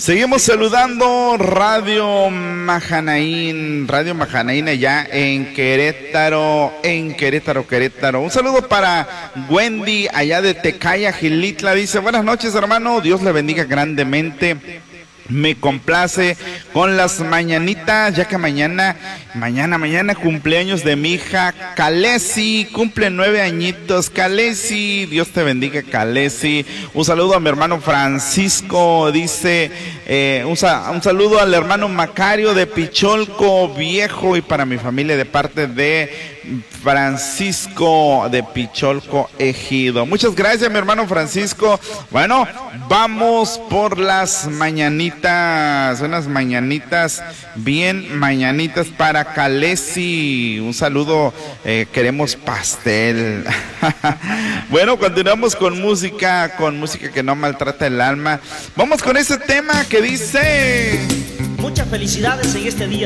Seguimos saludando Radio Mahanaín allá en Querétaro, Querétaro. Un saludo para Wendy allá de Tecaya, Gilitla. Dice, buenas noches, hermano, Dios le bendiga grandemente. Me complace con las mañanitas, ya que mañana cumpleaños de mi hija Kalesi, cumple 9 añitos. Kalesi, Dios te bendiga, Kalesi. Un saludo a mi hermano Francisco, dice, un saludo al hermano Macario de Picholco Viejo y para mi familia de parte de Francisco de Picholco Ejido. Muchas gracias, mi hermano Francisco. Bueno, vamos por las mañanitas, unas mañanitas, bien mañanitas para Kalesi. Un saludo, queremos pastel. Bueno, continuamos con música que no maltrata el alma. Vamos con ese tema que dice... Muchas felicidades en este día.